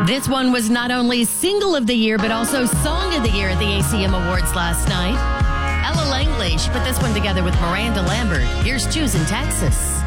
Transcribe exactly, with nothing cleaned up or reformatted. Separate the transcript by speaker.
Speaker 1: This one was not only Single of the Year, but also Song of the Year at the A C M Awards last night. Ella Langley, she put this one together with Miranda Lambert. Here's Choosing Texas.